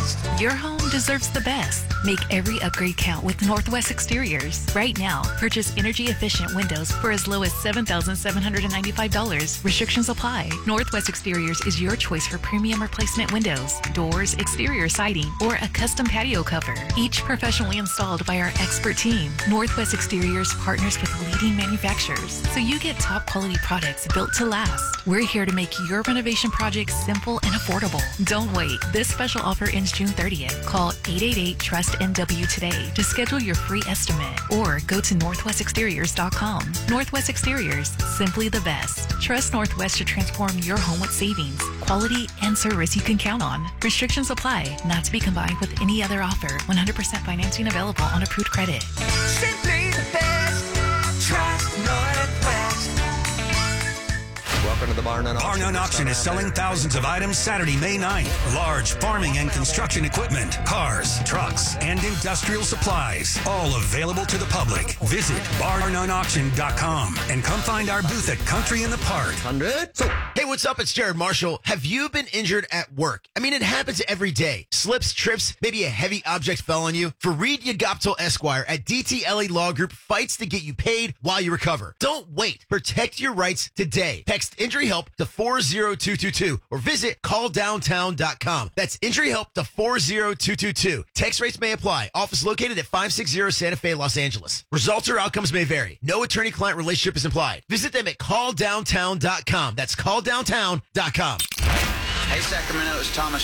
best. Your home deserves the best. Make every upgrade count with Northwest Exteriors. Right now, purchase energy-efficient windows for as low as $7,795. Restrictions apply. Northwest Exteriors is your choice for premium replacement windows, doors, exterior siding, or a custom patio cover. Each professionally installed by our expert team. Northwest Exteriors partners with leading manufacturers, so you get top-quality products built to last. We're here to make your renovation project simple and affordable. Don't wait. This special offer ends June 30th. Call 888-TRUST-NW today to schedule your free estimate or go to northwestexteriors.com. Northwest Exteriors, simply the best. Trust Northwest to transform your home with savings, quality, and service you can count on. Restrictions apply, not to be combined with any other offer. 100% financing available on approved credit. Simply the best. Trust Northwest. Welcome to the Bar None Auction. Bar None Auction is selling thousands of items Saturday, May 9th. Large farming and construction equipment, cars, trucks, and industrial supplies. All available to the public. Visit barnoneauction.com and come find our booth at Country in the Park. 100. So, hey, what's up? It's Jared Marshall. Have you been injured at work? I mean, it happens every day. Slips, trips, maybe a heavy object fell on you. Fareed Yagapto Esquire at DTLA Law Group fights to get you paid while you recover. Don't wait. Protect your rights today. Text Injury Help to 40222 or visit calldowntown.com. That's Injury Help to 40222. Text rates may apply. Office located at 560 Santa Fe, Los Angeles. Results or outcomes may vary. No attorney-client relationship is implied. Visit them at calldowntown.com. That's calldowntown.com. Hey, Sacramento, it's Thomas